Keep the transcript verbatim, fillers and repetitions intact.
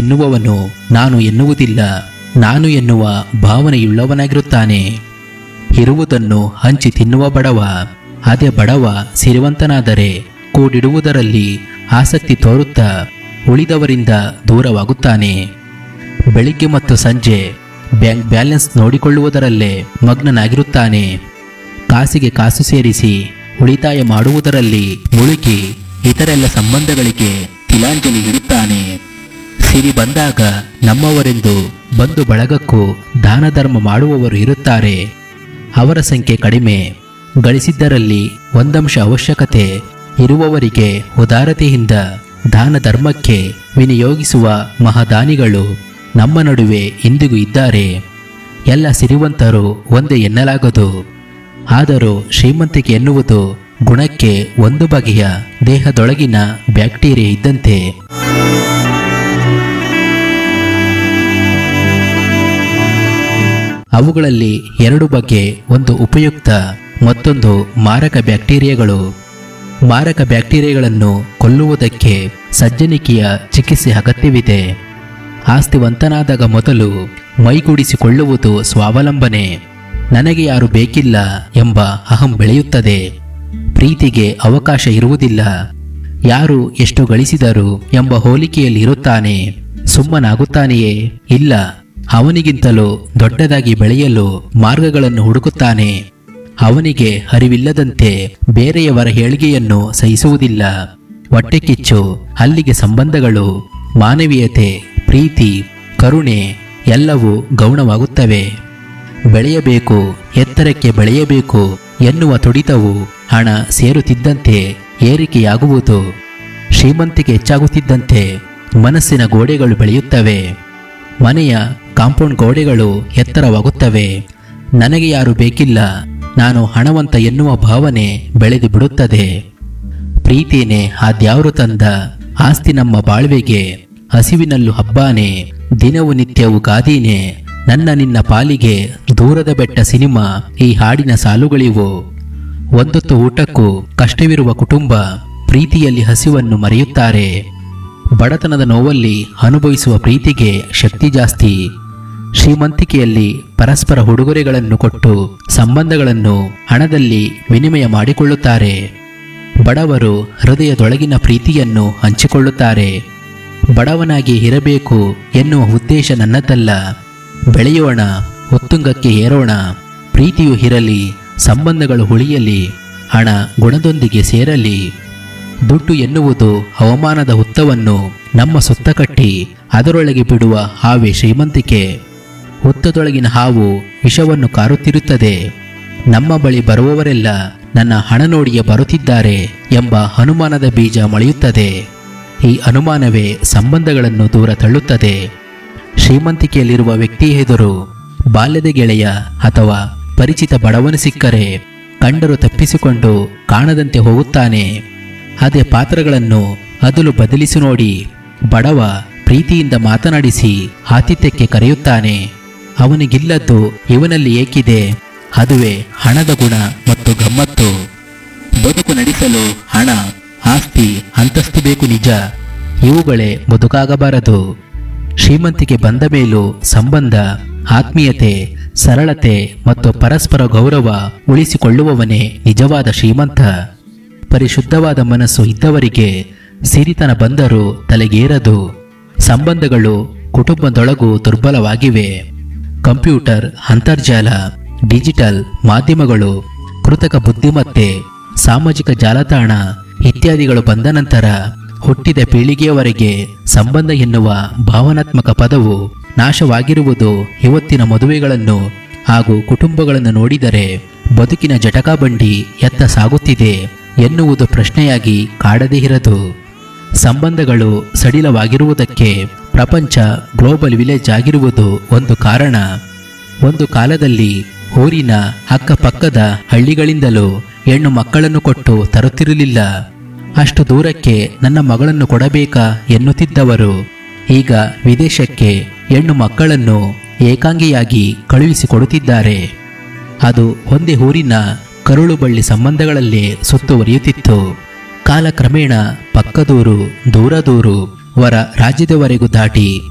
ತಿನ್ನುವವನು ನಾನು ಎನ್ನುವುದಿಲ್ಲ, ನಾನು ಎನ್ನುವ ಭಾವನೆಯುಳ್ಳವನಾಗಿರುತ್ತಾನೆ. ಇರುವುದನ್ನು ಹಂಚಿ ತಿನ್ನುವ ಬಡವ, ಅದೇ ಬಡವ ಸಿರಿವಂತನಾದರೆ ಕೂಡಿಡುವುದರಲ್ಲಿ ಆಸಕ್ತಿ ತೋರುತ್ತಾ ಉಳಿದವರಿಂದ ದೂರವಾಗುತ್ತಾನೆ. ಬೆಳಿಗ್ಗೆ ಮತ್ತು ಸಂಜೆ ಬ್ಯಾಂಕ್ ಬ್ಯಾಲೆನ್ಸ್ ನೋಡಿಕೊಳ್ಳುವುದರಲ್ಲೇ ಮಗ್ನನಾಗಿರುತ್ತಾನೆ. ಕಾಸಿಗೆ ಕಾಸು ಸೇರಿಸಿ ಉಳಿತಾಯ ಮಾಡುವುದರಲ್ಲಿ ಮುಳುಗಿ ಇತರೆಲ್ಲ ಸಂಬಂಧಗಳಿಗೆ ತಿಲಾಂಜಲಿ ಇಡುತ್ತಾನೆ. ಸಿರಿ ಬಂದಾಗ ನಮ್ಮವರೆಂದು ಬಂಧು ಬಳಗಕ್ಕೂ ದಾನ ಧರ್ಮ ಮಾಡುವವರು ಇರುತ್ತಾರೆ. ಅವರ ಸಂಖ್ಯೆ ಕಡಿಮೆ. ಗಳಿಸಿದ್ದರಲ್ಲಿ ಒಂದಂಶ ಅವಶ್ಯಕತೆ ಇರುವವರಿಗೆ ಉದಾರತೆಯಿಂದ ದಾನ ಧರ್ಮಕ್ಕೆ ವಿನಿಯೋಗಿಸುವ ಮಹಾದಾನಿಗಳು ನಮ್ಮ ನಡುವೆ ಇಂದಿಗೂ ಇದ್ದಾರೆ. ಎಲ್ಲ ಸಿರಿವಂತರು ಒಂದೇ ಎನ್ನಲಾಗದು. ಆದರೂ ಶ್ರೀಮಂತಿಕೆ ಎನ್ನುವುದು ಗುಣಕ್ಕೆ ಒಂದು ಬಗೆಯ ದೇಹದೊಳಗಿನ ಬ್ಯಾಕ್ಟೀರಿಯಾ ಇದ್ದಂತೆ. ಅವುಗಳಲ್ಲಿ ಎರಡು ಬಗೆ, ಒಂದು ಉಪಯುಕ್ತ, ಮತ್ತೊಂದು ಮಾರಕ ಬ್ಯಾಕ್ಟೀರಿಯಾಗಳು. ಮಾರಕ ಬ್ಯಾಕ್ಟೀರಿಯಾಗಳನ್ನು ಕೊಲ್ಲುವುದಕ್ಕೆ ಸಜ್ಜನಿಕೆಯ ಚಿಕಿತ್ಸೆ ಅಗತ್ಯವಿದೆ. ಆಸ್ತಿವಂತನಾದಾಗ ಮೊದಲು ಮೈಗೂಡಿಸಿಕೊಳ್ಳುವುದು ಸ್ವಾವಲಂಬನೆ. ನನಗೆ ಯಾರು ಬೇಕಿಲ್ಲ ಎಂಬ ಅಹಂ ಬೆಳೆಯುತ್ತದೆ. ಪ್ರೀತಿಗೆ ಅವಕಾಶ ಇರುವುದಿಲ್ಲ. ಯಾರು ಎಷ್ಟು ಗಳಿಸಿದರು ಎಂಬ ಹೋಲಿಕೆಯಲ್ಲಿರುತ್ತಾನೆ. ಸುಮ್ಮನಾಗುತ್ತಾನೆಯೇ? ಇಲ್ಲ. ಅವನಿಗಿಂತಲೂ ದೊಡ್ಡದಾಗಿ ಬೆಳೆಯಲು ಮಾರ್ಗಗಳನ್ನು ಹುಡುಕುತ್ತಾನೆ. ಅವನಿಗೆ ಅರಿವಿಲ್ಲದಂತೆ ಬೇರೆಯವರ ಹೇಳಿಕೆಯನ್ನು ಸಹಿಸುವುದಿಲ್ಲ. ಹೊಟ್ಟೆ ಕಿಚ್ಚು, ಅಲ್ಲಿಗೆ ಸಂಬಂಧಗಳು, ಮಾನವೀಯತೆ, ಪ್ರೀತಿ, ಕರುಣೆ ಎಲ್ಲವೂ ಗೌಣವಾಗುತ್ತವೆ. ಬೆಳೆಯಬೇಕು, ಎತ್ತರಕ್ಕೆ ಬೆಳೆಯಬೇಕು ಎನ್ನುವ ತುಡಿತವು ಹಣ ಸೇರುತ್ತಿದ್ದಂತೆ ಏರಿಕೆಯಾಗುವುದು. ಶ್ರೀಮಂತಿಕೆ ಹೆಚ್ಚಾಗುತ್ತಿದ್ದಂತೆ ಮನಸ್ಸಿನ ಗೋಡೆಗಳು ಬೆಳೆಯುತ್ತವೆ. ಮನೆಯ ಕಾಂಪೌಂಡ್ ಗೋಡೆಗಳು ಎತ್ತರವಾಗುತ್ತವೆ. ನನಗೆ ಯಾರು ಬೇಕಿಲ್ಲ, ನಾನು ಹಣವಂತ ಎನ್ನುವ ಭಾವನೆ ಬೆಳೆದು ಬಿಡುತ್ತದೆ. ಪ್ರೀತಿನೇ ಆದ್ಯಾವರು ತಂದ ಆಸ್ತಿ ನಮ್ಮ ಬಾಳ್ವೆಗೆ, ಹಸಿವಿನಲ್ಲೂ ಹಬ್ಬಾನೆ, ದಿನವು ನಿತ್ಯವೂ ಗಾದೀನೆ, ನನ್ನ ನಿನ್ನ ಪಾಲಿಗೆ ದೂರದ ಬೆಟ್ಟ ಸಿನಿಮಾ ಈ ಹಾಡಿನ ಸಾಲುಗಳಿವು. ಒಂದೊತ್ತು ಊಟಕ್ಕೂ ಕಷ್ಟವಿರುವ ಕುಟುಂಬ ಪ್ರೀತಿಯಲ್ಲಿ ಹಸಿವನ್ನು ಮರೆಯುತ್ತಾರೆ. ಬಡತನದ ನೋವಲ್ಲಿ ಅನುಭವಿಸುವ ಪ್ರೀತಿಗೆ ಶಕ್ತಿ ಜಾಸ್ತಿ. ಶ್ರೀಮಂತಿಕೆಯಲ್ಲಿ ಪರಸ್ಪರ ಉಡುಗೊರೆಗಳನ್ನು ಕೊಟ್ಟು ಸಂಬಂಧಗಳನ್ನು ಹಣದಲ್ಲಿ ವಿನಿಮಯ ಮಾಡಿಕೊಳ್ಳುತ್ತಾರೆ. ಬಡವರು ಹೃದಯದೊಳಗಿನ ಪ್ರೀತಿಯನ್ನು ಹಂಚಿಕೊಳ್ಳುತ್ತಾರೆ. ಬಡವನಾಗಿ ಇರಬೇಕು ಎನ್ನುವ ಉದ್ದೇಶ ನನ್ನದಲ್ಲ. ಬೆಳೆಯೋಣ, ಉತ್ತುಂಗಕ್ಕೆ ಏರೋಣ, ಪ್ರೀತಿಯು ಇರಲಿ, ಸಂಬಂಧಗಳು ಉಳಿಯಲಿ, ಹಣ ಗುಣದೊಂದಿಗೆ ಸೇರಲಿ. ದುಡ್ಡು ಎನ್ನುವುದು ಅವಮಾನದ ಹುತ್ತವನ್ನು ನಮ್ಮ ಸುತ್ತ ಕಟ್ಟಿ ಅದರೊಳಗೆ ಬಿಡುವ ಹಾವೇ ಶ್ರೀಮಂತಿಕೆ. ಹುತ್ತದೊಳಗಿನ ಹಾವು ವಿಷವನ್ನು ಕಾರುತ್ತಿರುತ್ತದೆ. ನಮ್ಮ ಬಳಿ ಬರುವವರೆಲ್ಲ ನನ್ನ ಹಣ ನೋಡಿಯೇ ಬರುತ್ತಿದ್ದಾರೆ ಎಂಬ ಅನುಮಾನದ ಬೀಜ ಮೊಳೆಯುತ್ತದೆ. ಈ ಅನುಮಾನವೇ ಸಂಬಂಧಗಳನ್ನು ದೂರ ತಳ್ಳುತ್ತದೆ. ಶ್ರೀಮಂತಿಕೆಯಲ್ಲಿರುವ ವ್ಯಕ್ತಿಯ ಎದುರು ಬಾಲ್ಯದ ಗೆಳೆಯ ಅಥವಾ ಪರಿಚಿತ ಬಡವನು ಸಿಕ್ಕರೆ ಕಂಡರೂ ತಪ್ಪಿಸಿಕೊಂಡು ಕಾಣದಂತೆ ಹೋಗುತ್ತಾನೆ. ಅದೇ ಪಾತ್ರಗಳನ್ನು ಅದಲು ಬದಲಿಸಿ ನೋಡಿ ಬಡವ ಪ್ರೀತಿಯಿಂದ ಮಾತನಾಡಿಸಿ ಆತಿಥ್ಯಕ್ಕೆ ಕರೆಯುತ್ತಾನೆ. ಅವನಿಗಿಲ್ಲದ್ದು ಇವನಲ್ಲಿ ಏಕಿದೆ? ಅದುವೇ ಹಣದ ಗುಣ ಮತ್ತು ಗಮ್ಮತ್ತು. ಬದುಕು ನಡೆಸಲು ಹಣ, ಆಸ್ತಿ, ಅಂತಸ್ತು ಬೇಕು ನಿಜ. ಇವುಗಳೇ ಬದುಕಾಗಬಾರದು. ಶ್ರೀಮಂತಿಕೆ ಬಂದ ಮೇಲೂ ಸಂಬಂಧ, ಆತ್ಮೀಯತೆ, ಸರಳತೆ ಮತ್ತು ಪರಸ್ಪರ ಗೌರವ ಉಳಿಸಿಕೊಳ್ಳುವವನೇ ನಿಜವಾದ ಶ್ರೀಮಂತ. ಪರಿಶುದ್ಧವಾದ ಮನಸ್ಸು ಇದ್ದವರಿಗೆ ಸಿರಿತನ ಬಂದರೂ ತಲೆಗೇರದು. ಸಂಬಂಧಗಳು ಕುಟುಂಬದೊಳಗೂ ದುರ್ಬಲವಾಗಿವೆ. ಕಂಪ್ಯೂಟರ್, ಅಂತರ್ಜಾಲ, ಡಿಜಿಟಲ್ ಮಾಧ್ಯಮಗಳು, ಕೃತಕ ಬುದ್ಧಿಮತ್ತೆ, ಸಾಮಾಜಿಕ ಜಾಲತಾಣ ಇತ್ಯಾದಿಗಳು ಬಂದ ನಂತರ ಹುಟ್ಟಿದ ಪೀಳಿಗೆಯವರೆಗೆ ಸಂಬಂಧ ಎನ್ನುವ ಭಾವನಾತ್ಮಕ ಪದವು ನಾಶವಾಗಿರುವುದು. ಇವತ್ತಿನ ಮದುವೆಗಳನ್ನು ಹಾಗೂ ಕುಟುಂಬಗಳನ್ನು ನೋಡಿದರೆ ಬದುಕಿನ ಜಟಕಾಬಂಡಿ ಎತ್ತ ಸಾಗುತ್ತಿದೆ ಎನ್ನುವುದು ಪ್ರಶ್ನೆಯಾಗಿ ಕಾಡದೇ ಇರದು. ಸಂಬಂಧಗಳು ಸಡಿಲವಾಗಿರುವುದಕ್ಕೆ ಪ್ರಪಂಚ ಗ್ಲೋಬಲ್ ವಿಲೇಜ್ ಆಗಿರುವುದು ಒಂದು ಕಾರಣ. ಒಂದು ಕಾಲದಲ್ಲಿ ಊರಿನ ಅಕ್ಕಪಕ್ಕದ ಹಳ್ಳಿಗಳಿಂದಲೂ ಹೆಣ್ಣು ಮಕ್ಕಳನ್ನು ಕೊಟ್ಟು ತರುತ್ತಿರಲಿಲ್ಲ. ಅಷ್ಟು ದೂರಕ್ಕೆ ನನ್ನ ಮಗಳನ್ನು ಕೊಡಬೇಕಾ ಎನ್ನುತ್ತಿದ್ದವರು ಈಗ ವಿದೇಶಕ್ಕೆ ಹೆಣ್ಣು ಮಕ್ಕಳನ್ನು ಏಕಾಂಗಿಯಾಗಿ ಕಳುಹಿಸಿಕೊಡುತ್ತಿದ್ದಾರೆ. ಅದು ಒಂದೇ ಊರಿನ ಕರುಳು ಬಳ್ಳಿ ಸಂಬಂಧಗಳಲ್ಲೇ ಸುತ್ತುವರಿಯುತ್ತಿತ್ತು. ಕಾಲಕ್ರಮೇಣ ಪಕ್ಕದೂರು, ದೂರದೂರು, ಹೊರ ರಾಜ್ಯದವರೆಗೂ ದಾಟಿ